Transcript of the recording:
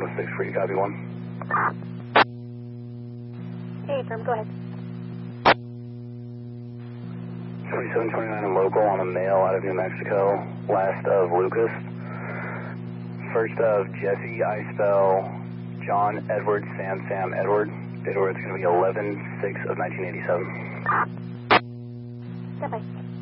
6 for you, copy 1. Hey, firm, go ahead. 2729 and local on a mail out of New Mexico, last of Lucas. First of Jesse, I spell John Edward, Sam Edward. Date of birth is going to be 11/6 of 1987. Bye-bye.